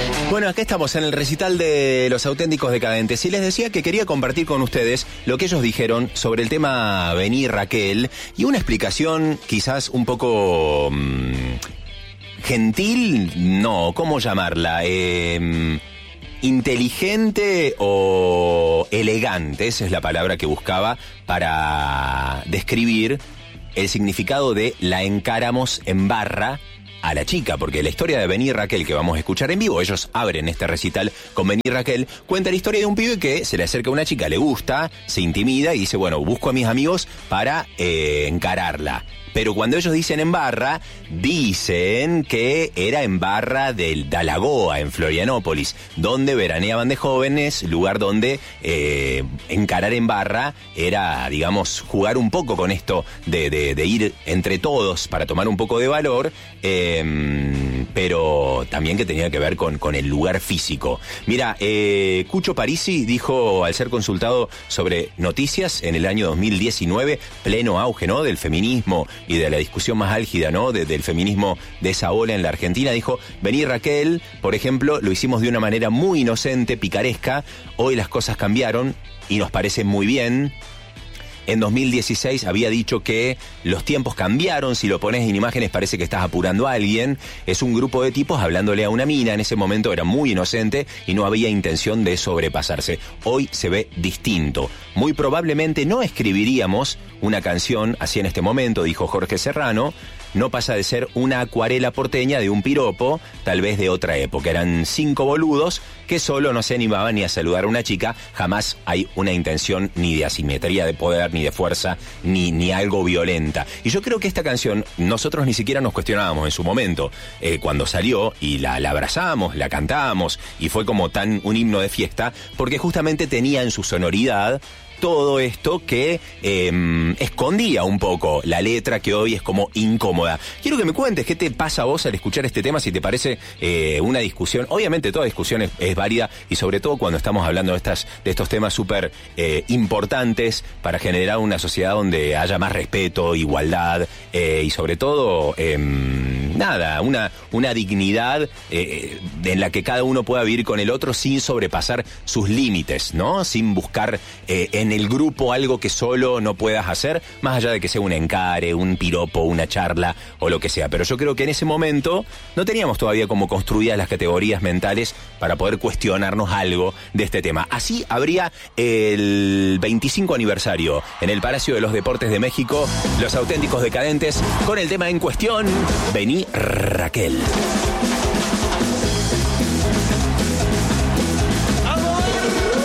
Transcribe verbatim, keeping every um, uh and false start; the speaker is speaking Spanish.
Bueno, acá estamos en el recital de Los Auténticos Decadentes y les decía que quería compartir con ustedes lo que ellos dijeron sobre el tema Vení Raquel y una explicación quizás un poco mmm, gentil, no, ¿cómo llamarla? Eh, inteligente o elegante, esa es la palabra que buscaba para describir el significado de la encaramos en barra a la chica, porque la historia de Vení Raquel que vamos a escuchar en vivo, ellos abren este recital con Vení Raquel, cuenta la historia de un pibe que se le acerca a una chica, le gusta, se intimida y dice, bueno, busco a mis amigos para eh, encararla. Pero cuando ellos dicen en barra, dicen que era en barra del Dalagoa, en Florianópolis, donde veraneaban de jóvenes, lugar donde eh, encarar en barra era, digamos, jugar un poco con esto de, de, de ir entre todos para tomar un poco de valor, eh, pero también que tenía que ver con, con el lugar físico. Mira, eh, Cucho Parisi dijo, al ser consultado sobre noticias en el año dos mil diecinueve, pleno auge, ¿no?, del feminismo y de la discusión más álgida, ¿no?, de, del feminismo de esa ola en la Argentina, dijo, Vení Raquel, por ejemplo, lo hicimos de una manera muy inocente, picaresca, hoy las cosas cambiaron y nos parece muy bien. En dos mil dieciséis había dicho que los tiempos cambiaron, si lo pones en imágenes parece que estás apurando a alguien, es un grupo de tipos hablándole a una mina, en ese momento era muy inocente y no había intención de sobrepasarse. Hoy se ve distinto. Muy probablemente no escribiríamos una canción así en este momento, dijo Jorge Serrano, no pasa de ser una acuarela porteña de un piropo, tal vez de otra época. Eran cinco boludos que solo no se animaban ni a saludar a una chica, jamás hay una intención ni de asimetría de poder, ni de fuerza, ni, ni algo violenta. Y yo creo que esta canción, nosotros ni siquiera nos cuestionábamos en su momento, eh, cuando salió, y la, la abrazamos, la cantábamos, y fue como tan un himno de fiesta, porque justamente tenía en su sonoridad todo esto que eh, escondía un poco la letra que hoy es como incómoda. Quiero que me cuentes qué te pasa a vos al escuchar este tema, si te parece eh, una discusión. Obviamente toda discusión es, es válida y sobre todo cuando estamos hablando de, estas, de estos temas súper eh, importantes para generar una sociedad donde haya más respeto, igualdad eh, y sobre todo, eh, nada, una, una dignidad eh, en la que cada uno pueda vivir con el otro sin sobrepasar sus límites, ¿no? Sin buscar eh, en el grupo algo que solo no puedas hacer, más allá de que sea un encare, un piropo, una charla o lo que sea. Pero yo creo que en ese momento no teníamos todavía como construidas las categorías mentales para poder cuestionarnos algo de este tema. Así habría el veinticinco aniversario en el Palacio de los Deportes de México, Los Auténticos Decadentes, con el tema en cuestión, Vení Raquel.